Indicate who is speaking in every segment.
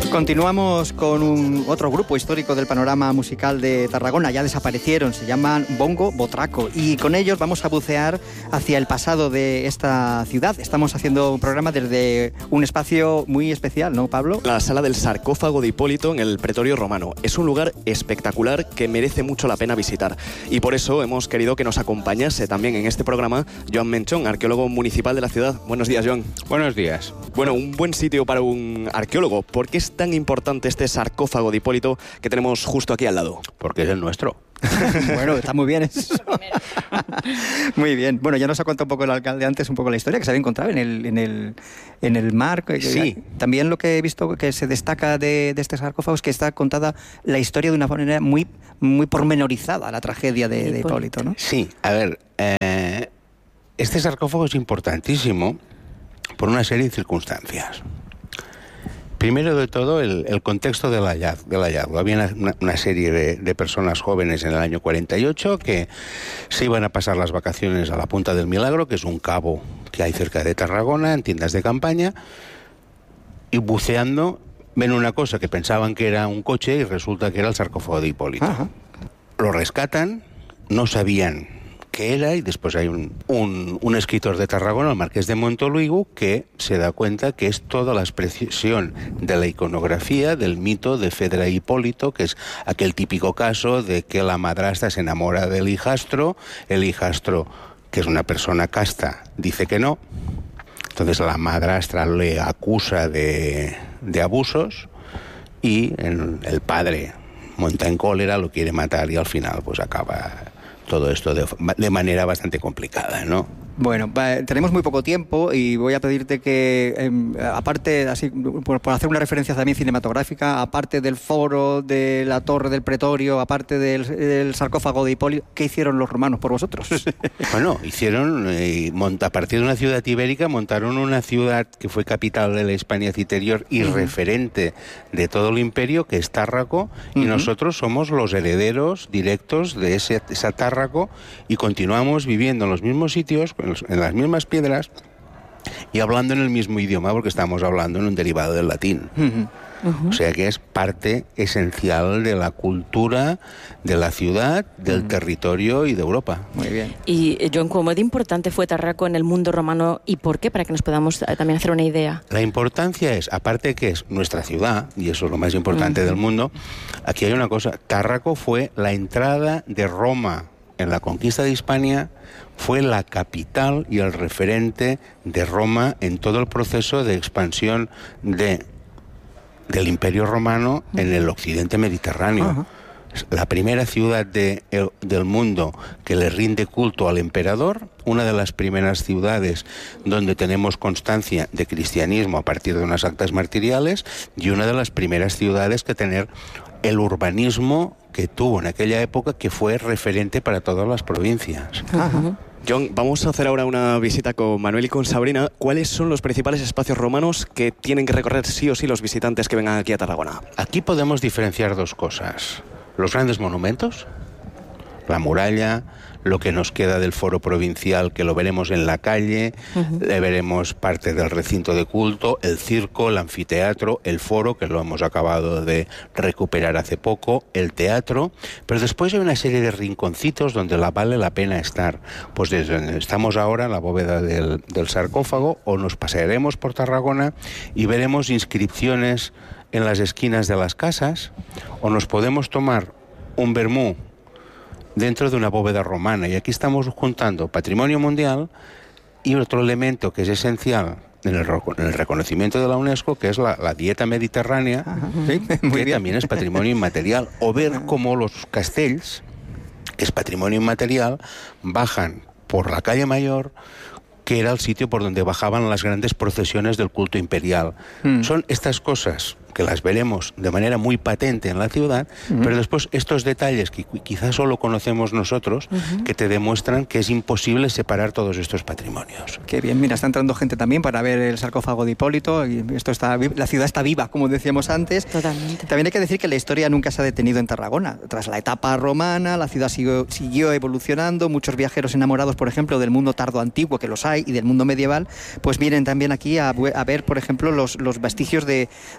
Speaker 1: Continuamos con otro grupo histórico del panorama musical de Tarragona. Ya desaparecieron, se llaman Bongo Botraco. Y con ellos vamos a bucear hacia el pasado de esta ciudad. Estamos haciendo un programa desde un espacio muy especial, ¿no, Pablo?
Speaker 2: La sala del sarcófago de Hipólito en el Pretorio Romano. Es un lugar espectacular que merece mucho la pena visitar. Y por eso hemos querido que nos acompañase también en este programa Joan Menchón, arqueólogo municipal de la ciudad. Buenos días, Joan.
Speaker 3: Buenos días.
Speaker 2: Bueno, un buen sitio para un arqueólogo. ¿Por qué es tan importante este sarcófago de Hipólito que tenemos justo aquí al lado?
Speaker 3: Porque es el nuestro.
Speaker 1: Bueno, está muy bien eso. Muy bien. Bueno, ya nos ha contado un poco el alcalde antes, un poco la historia que se había encontrado en el mar.
Speaker 3: Sí.
Speaker 1: También lo que he visto que se destaca de este sarcófago es que está contada la historia de una manera muy, muy pormenorizada, la tragedia de Hipólito, ¿no?
Speaker 3: Sí, a ver, este sarcófago es importantísimo por una serie de circunstancias. Primero de todo, el contexto del hallazgo. Había una serie de personas jóvenes en el año 48 que se iban a pasar las vacaciones a la Punta del Milagro, que es un cabo que hay cerca de Tarragona, en tiendas de campaña, y buceando ven una cosa que pensaban que era un coche y resulta que era el sarcófago de Hipólito.
Speaker 1: Ajá.
Speaker 3: Lo rescatan, no sabían qué era, y después hay un escritor de Tarragona, el Marqués de Montoluigo, que se da cuenta que es toda la expresión de la iconografía del mito de Fedra y Hipólito, que es aquel típico caso de que la madrastra se enamora del hijastro, el hijastro, que es una persona casta, dice que no, entonces la madrastra le acusa de abusos y el padre monta en cólera, lo quiere matar y al final pues acaba todo esto de manera bastante complicada, ¿no?
Speaker 1: Bueno, tenemos muy poco tiempo y voy a pedirte que, aparte, así por hacer una referencia también cinematográfica, aparte del foro, de la torre del Pretorio, aparte del sarcófago de Hipólito, ¿qué hicieron los romanos por vosotros?
Speaker 3: Bueno, hicieron, a partir de una ciudad ibérica, montaron una ciudad que fue capital de la Hispania Citerior y referente de todo el imperio, que es Tárraco, y nosotros somos los herederos directos de esa Tárraco y continuamos viviendo en los mismos sitios, en las mismas piedras y hablando en el mismo idioma, porque estamos hablando en un derivado del latín. O sea que es parte esencial de la cultura de la ciudad, del territorio y de Europa.
Speaker 1: Muy bien.
Speaker 4: Y, John, ¿cómo de importante fue Tárraco en el mundo romano y por qué? Para que nos podamos también hacer una idea.
Speaker 3: La importancia es, aparte que es nuestra ciudad, y eso es lo más importante del mundo, aquí hay una cosa. Tárraco fue la entrada de Roma en la conquista de Hispania, fue la capital y el referente de Roma en todo el proceso de expansión del Imperio Romano en el occidente mediterráneo. Es la primera ciudad del mundo que le rinde culto al emperador, una de las primeras ciudades donde tenemos constancia de cristianismo a partir de unas actas martiriales y una de las primeras ciudades que tener el urbanismo que tuvo en aquella época, que fue referente para todas las provincias.
Speaker 2: John, vamos a hacer ahora una visita con Manuel y con Sabrina. ¿Cuáles son los principales espacios romanos que tienen que recorrer sí o sí los visitantes que vengan aquí a Tarragona?
Speaker 3: Aquí podemos diferenciar dos cosas. Los grandes monumentos, la muralla, lo que nos queda del foro provincial, que lo veremos en la calle, le veremos parte del recinto de culto, el circo, el anfiteatro, el foro, que lo hemos acabado de recuperar hace poco, el teatro, pero después hay una serie de rinconcitos donde vale la pena estar. Pues desde donde estamos ahora, en la bóveda del sarcófago, o nos pasearemos por Tarragona y veremos inscripciones en las esquinas de las casas, o nos podemos tomar un vermú dentro de una bóveda romana. Y aquí estamos juntando patrimonio mundial y otro elemento que es esencial en el reconocimiento de la UNESCO, que es la dieta mediterránea, que también es patrimonio inmaterial. O ver cómo los castells, que es patrimonio inmaterial, bajan por la calle Mayor, que era el sitio por donde bajaban las grandes procesiones del culto imperial. Son estas cosas que las veremos de manera muy patente en la ciudad, pero después estos detalles que quizás solo conocemos nosotros, que te demuestran que es imposible separar todos estos patrimonios.
Speaker 1: Qué bien, mira, está entrando gente también para ver el sarcófago de Hipólito, y la ciudad está viva, como decíamos antes.
Speaker 4: Totalmente.
Speaker 1: También hay que decir que la historia nunca se ha detenido en Tarragona. Tras la etapa romana, la ciudad siguió evolucionando. Muchos viajeros enamorados, por ejemplo, del mundo tardo antiguo, que los hay, y del mundo medieval, pues vienen también aquí a ver, por ejemplo, los vestigios de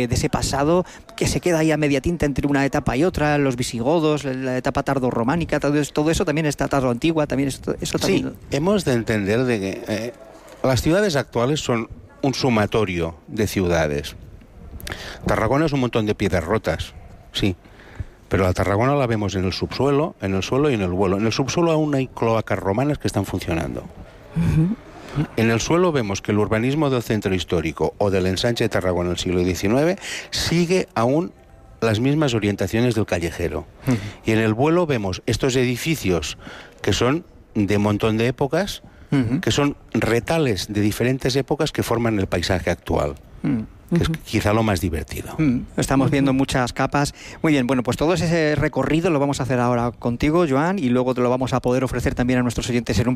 Speaker 1: ese pasado que se queda ahí a media tinta entre una etapa y otra, los visigodos, la etapa tardorrománica, todo eso también está tardoantigua, también eso también...
Speaker 3: Sí, hemos de entender de que las ciudades actuales son un sumatorio de ciudades. Tarragona es un montón de piedras rotas, sí, pero la Tarragona la vemos en el subsuelo, en el suelo y en el vuelo. En el subsuelo aún hay cloacas romanas que están funcionando. En el suelo vemos que el urbanismo del centro histórico o del ensanche de Tarragona en el siglo XIX sigue aún las mismas orientaciones del callejero. Y en el vuelo vemos estos edificios que son de un montón de épocas, que son retales de diferentes épocas que forman el paisaje actual. Que es quizá lo más divertido.
Speaker 1: Estamos viendo muchas capas. Muy bien, bueno, pues todo ese recorrido lo vamos a hacer ahora contigo, Joan, y luego te lo vamos a poder ofrecer también a nuestros oyentes en un